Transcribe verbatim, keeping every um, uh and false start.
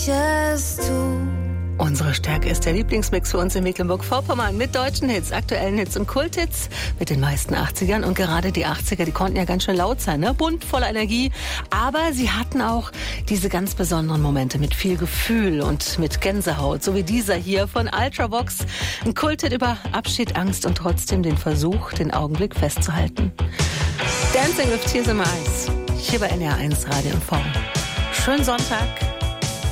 just two. Unsere Stärke ist der Lieblingsmix für uns in Mecklenburg-Vorpommern mit deutschen Hits, aktuellen Hits und Kulthits mit den meisten achtzigern. Und gerade die achtziger, die konnten ja ganz schön laut sein, ne? Bunt, voller Energie. Aber sie hatten auch diese ganz besonderen Momente mit viel Gefühl und mit Gänsehaut. So wie dieser hier von Ultravox. Ein Kulthit über Abschied, Angst und trotzdem den Versuch, den Augenblick festzuhalten. Dancing with Tears in My Eyes. Hier bei N R eins Radio und V. Schönen Sonntag.